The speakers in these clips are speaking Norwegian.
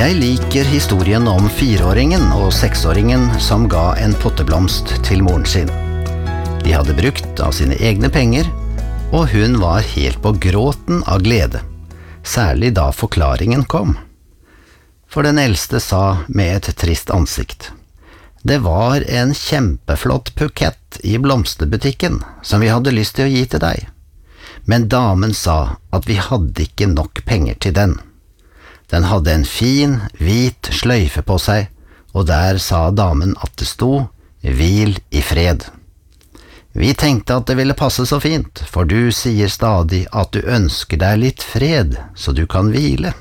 Jeg liker historien om 4-åringen og 6-åringen som ga en potteblomst til moren sin. De hadde brukt av sine egne penger, og hun var helt på gråten av glede, særlig da forklaringen kom. For den eldste sa med et trist ansikt: «Det var en kjempeflott bukett i blomsterbutikken som vi hadde lyst til å gi til deg, men damen sa at vi hadde ikke nok penger til den. Den hadde en fin, hvit sløyfe på seg, og der sa damen at det sto: Hvil i fred. Vi tenkte at det ville passe så fint, for du sier stadig at du ønsker deg litt fred, så du kan hvile.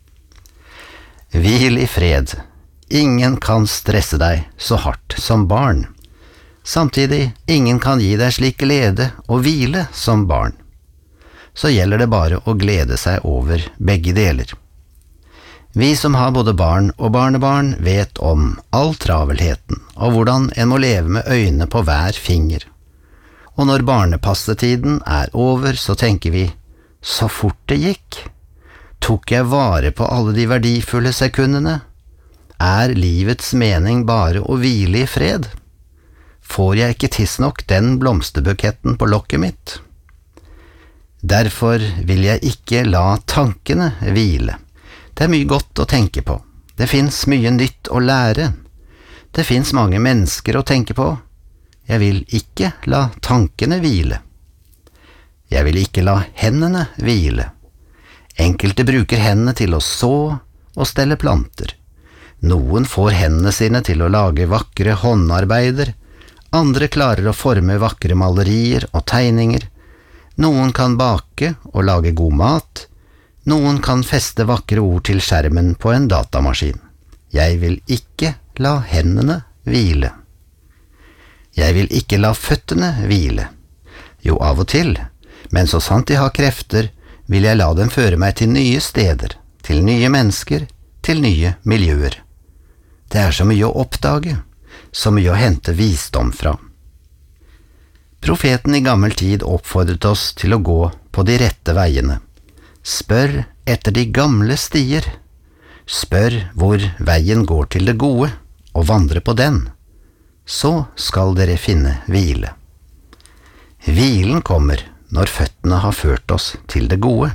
Hvil i fred. Ingen kan stresse deg så hardt som barn. Samtidig, ingen kan gi deg slik glede og hvile som barn. Så gjelder det bare å glede seg over begge deler. Vi som har både barn og barnebarn vet om all travelheten og hvordan en må leve med øynene på hver finger. Og når barnepassetiden er over, så tenker vi: så fort det gikk. Tok jeg vare på alle de verdifulle sekundene? Er livets mening bare å hvile i fred? Får jeg ikke tidsnok den blomsterbuketten på lokket mitt? Derfor vil jeg ikke la tankene hvile. Det er mye godt å tenke på. Det finnes mye nytt å lære. Det finnes mange mennesker å tenke på. Jeg vil ikke la tankene hvile. Jeg vil ikke la hendene hvile. Enkelte bruker hendene til å så og stelle planter. Noen får hendene sine til å lage vakre håndarbeider. Andre klarer å forme vakre malerier og tegninger. Noen kan bake og lage god mat. Noen kan feste vakre ord til skjermen på en datamaskin. Jeg vil ikke la hendene hvile. Jeg vil ikke la føttene hvile. Jo, av og til, men så sant de har krefter, vil jeg la dem føre meg til nye steder, til nye mennesker, til nye miljøer. Det er så mye å oppdage, så mye å hente visdom fra. Profeten i gammel tid oppfordret oss til å gå på de rette veiene. Spør etter de gamle stier. Spør hvor veien går til det gode, og vandre på den. Så skal dere finne hvile. Hvilen kommer når føttene har ført oss til det gode.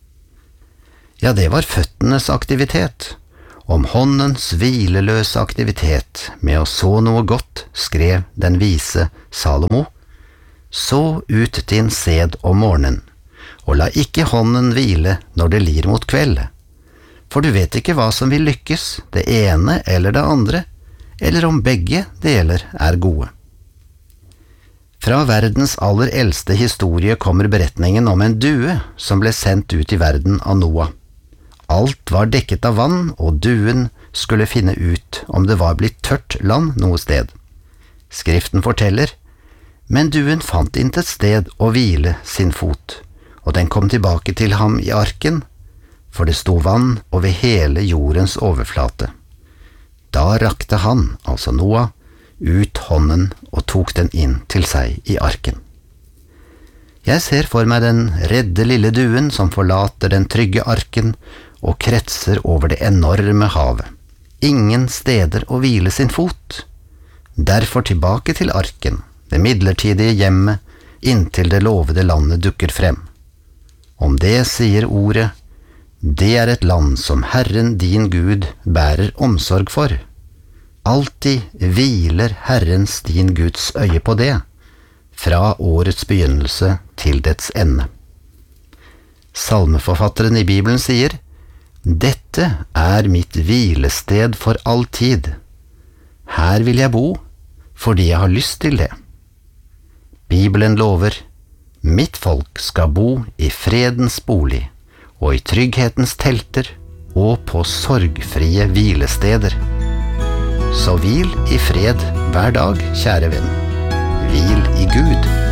Ja, det var føttenes aktivitet. Om håndens hvileløse aktivitet med å så noe godt, skrev den vise Salomo: Så ut din sæd om morgenen, og la ikke hånden hvile når det lir mot kveld. For du vet ikke hva som vil lykkes, det ene eller det andre, eller om begge deler er gode. Fra verdens aller eldste historie kommer beretningen om en due som ble sendt ut i verden av Noah. Alt var dekket av vann, og duen skulle finne ut om det var blitt tørt land noe sted. Skriften forteller: Men duen fant intet sted å hvile sin fot, og den kom tilbake til ham i arken, for det sto vann over hele jordens overflate. Da rakte han, altså Noah, ut hånden og tok den inn til seg i arken. Jeg ser for meg den redde lille duen som forlater den trygge arken og kretser over det enorme havet. Ingen steder å hvile sin fot. Derfor tilbake til arken, det midlertidige hjemmet, inntil det lovede landet dukker frem. Om det sier ordet: det er et land som Herren din Gud bærer omsorg for. Alltid hviler Herrens din Guds øye på det, fra årets begynnelse til dets ende. Salmeforfatteren i Bibelen sier: Dette er mitt hvilested for all tid. Her vil jeg bo, fordi jeg har lyst til det. Bibelen lover: Mitt folk skal bo i fredens bolig, og i trygghetens telter, og på sorgfrie hvilesteder. Så hvil i fred hver dag, kjære venn. Hvil i Gud.